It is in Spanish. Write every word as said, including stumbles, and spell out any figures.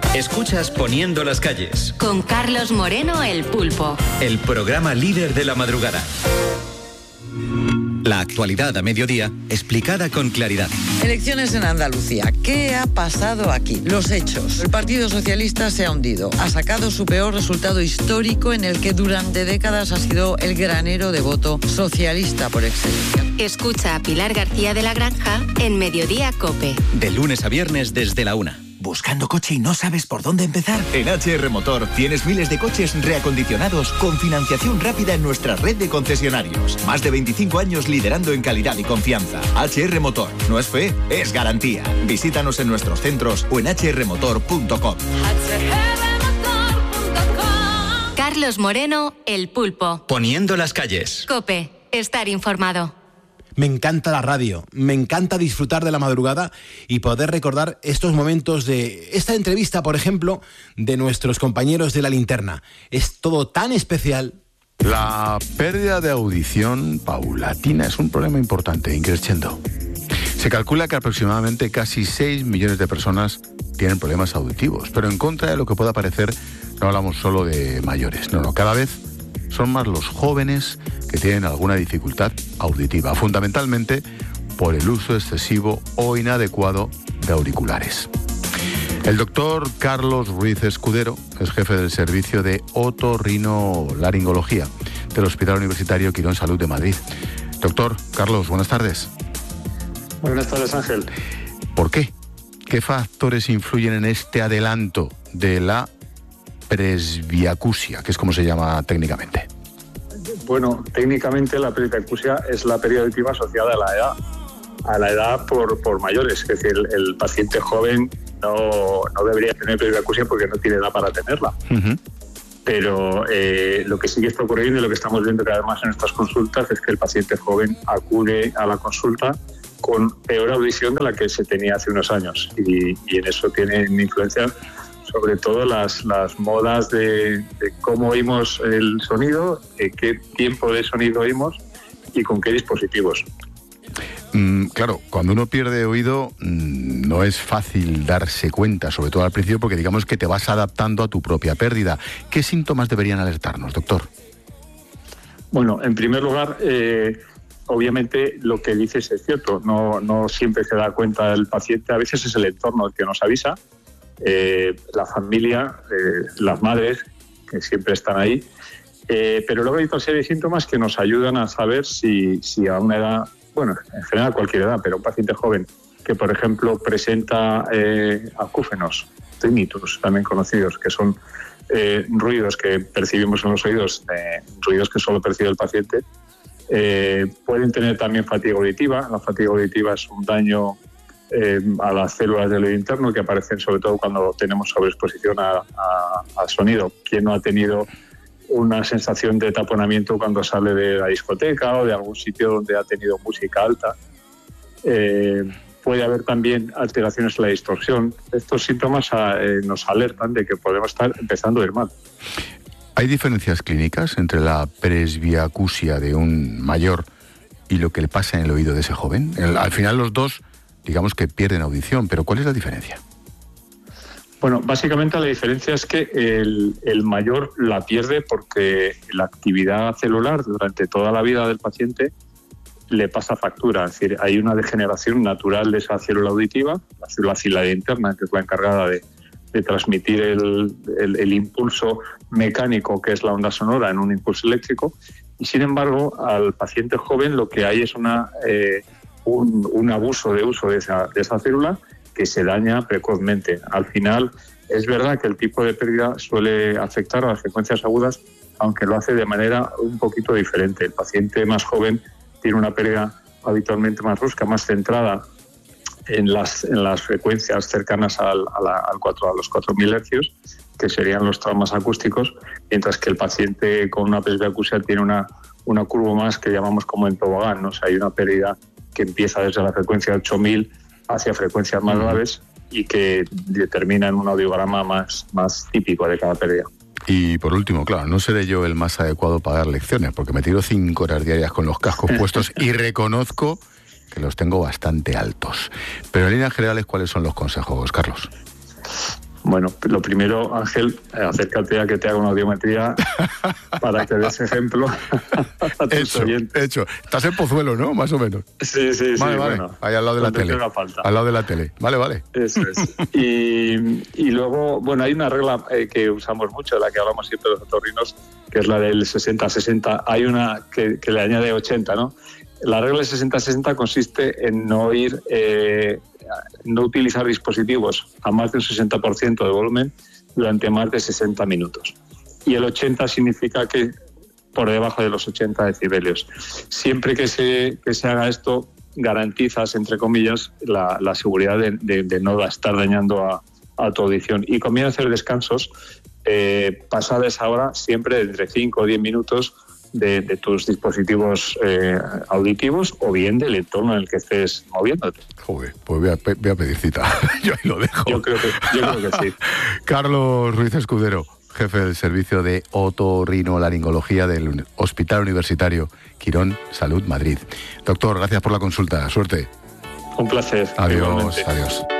Escuchas Poniendo las calles. Con Carlos Moreno, el Pulpo. El programa líder de la madrugada. La actualidad a mediodía, explicada con claridad. Elecciones en Andalucía. ¿Qué ha pasado aquí? Los hechos. El Partido Socialista se ha hundido. Ha sacado su peor resultado histórico, en el que durante décadas ha sido el granero de voto socialista por excelencia. Escucha a Pilar García de la Granja en Mediodía COPE. De lunes a viernes desde la una. ¿Buscando coche y no sabes por dónde empezar? En H R Motor tienes miles de coches reacondicionados con financiación rápida en nuestra red de concesionarios. Más de veinticinco años liderando en calidad y confianza. H R Motor. No es fe, es garantía. Visítanos en nuestros centros o en h r motor punto com. Carlos Moreno, el Pulpo. Poniendo las calles. COPE. Estar informado. Me encanta la radio, me encanta disfrutar de la madrugada y poder recordar estos momentos de esta entrevista, por ejemplo, de nuestros compañeros de La Linterna. Es todo tan especial. La pérdida de audición paulatina es un problema importante, increciendo. Se calcula que aproximadamente casi seis millones de personas tienen problemas auditivos, pero en contra de lo que pueda parecer, no hablamos solo de mayores, no, no, cada vez son más los jóvenes que tienen alguna dificultad auditiva, fundamentalmente por el uso excesivo o inadecuado de auriculares. El doctor Carlos Ruiz Escudero es jefe del servicio de otorrinolaringología del Hospital Universitario Quirón Salud de Madrid. Doctor Carlos, buenas tardes. Buenas tardes, Ángel. ¿Por qué? ¿Qué factores influyen en este adelanto de la presbiacusia, que es como se llama técnicamente? Bueno, técnicamente la presbiacusia es la pérdida auditiva asociada a la edad, a la edad por, por mayores. Es decir, el, el paciente joven no, no debería tener presbiacusia porque no tiene edad para tenerla. Uh-huh. Pero eh, lo que sí que está ocurriendo y lo que estamos viendo cada vez más en nuestras consultas es que el paciente joven acude a la consulta con peor audición de la que se tenía hace unos años. Y, y en eso tienen influencia sobre todo las, las modas de, de cómo oímos el sonido, de qué tiempo de sonido oímos y con qué dispositivos. Mm, claro, cuando uno pierde oído mm, no es fácil darse cuenta, sobre todo al principio, porque digamos que te vas adaptando a tu propia pérdida. ¿Qué síntomas deberían alertarnos, doctor? Bueno, en primer lugar, eh, obviamente lo que dices es cierto, no, no siempre se da cuenta el paciente, a veces es el entorno el que nos avisa. Eh, la familia, eh, las madres, que siempre están ahí, eh, pero luego hay otra serie de síntomas que nos ayudan a saber si, si a una edad, bueno, en general a cualquier edad, pero un paciente joven que, por ejemplo, presenta eh, acúfenos, tinnitus, también conocidos, que son eh, ruidos que percibimos en los oídos, eh, ruidos que solo percibe el paciente, eh, pueden tener también fatiga auditiva. La fatiga auditiva es un daño Eh, a las células del oído interno que aparecen sobre todo cuando tenemos sobreexposición a, a, al sonido. ¿Quién no ha tenido una sensación de taponamiento cuando sale de la discoteca o de algún sitio donde ha tenido música alta? Eh, puede haber también alteraciones en la distorsión. Estos síntomas eh, nos alertan de que podemos estar empezando a ir mal. ¿Hay diferencias clínicas entre la presbiacusia de un mayor y lo que le pasa en el oído de ese joven? El, al final los dos, digamos que pierden audición, pero ¿cuál es la diferencia? Bueno, básicamente la diferencia es que el, el mayor la pierde porque la actividad celular durante toda la vida del paciente le pasa factura. Es decir, hay una degeneración natural de esa célula auditiva, la célula cilaria interna, que es la encargada de, de transmitir el, el, el impulso mecánico, que es la onda sonora, en un impulso eléctrico. Y sin embargo, al paciente joven lo que hay es una... Eh, Un, un abuso de uso de esa, de esa célula que se daña precozmente. Al final, es verdad que el tipo de pérdida suele afectar a las frecuencias agudas, aunque lo hace de manera un poquito diferente. El paciente más joven tiene una pérdida habitualmente más brusca, más centrada en las, en las frecuencias cercanas al, a, la, al cuatro, a los cuatro mil hercios, que serían los traumas acústicos, mientras que el paciente con una presbiacusia tiene una, una curva más que llamamos como en tobogán, ¿no? O sea, hay una pérdida que empieza desde la frecuencia ocho mil hacia frecuencias más graves y que determina en un audiograma más, más típico de cada pérdida. Y por último, claro, no seré yo el más adecuado para dar lecciones, porque me tiro cinco horas diarias con los cascos puestos y reconozco que los tengo bastante altos. Pero en líneas generales, ¿cuáles son los consejos, Carlos? Bueno, lo primero, Ángel, acércate a que te haga una audiometría para que des ejemplo a tus hecho, oyentes. Hecho. Estás en Pozuelo, ¿no? Más o menos. Sí, sí, vale, sí. Vale. Bueno, ahí al lado de la tele. Al lado de la tele. Vale, vale. Eso es. Y, y luego, bueno, hay una regla eh, que usamos mucho, de la que hablamos siempre los otorrinos, que es la del sesenta sesenta. Hay una que, que le añade ochenta, ¿no? La regla del sesenta sesenta consiste en no ir... Eh, no utilizar dispositivos a más de un sesenta por ciento de volumen durante más de sesenta minutos. Y el ochenta significa que por debajo de los ochenta decibelios. Siempre que se, que se haga esto, garantizas, entre comillas, la, la seguridad de, de, de no estar dañando a, a tu audición. Y conviene hacer descansos eh, pasada esa hora, siempre de entre cinco o diez minutos, De, de tus dispositivos eh, auditivos o bien del entorno en el que estés moviéndote. Joder, pues voy a, voy a pedir cita. Yo ahí lo dejo. Yo creo que, yo creo que sí. Carlos Ruiz Escudero, jefe del servicio de otorrinolaringología del Hospital Universitario Quirón Salud Madrid. Doctor, gracias por la consulta. Suerte. Un placer. Adiós, igualmente. adiós.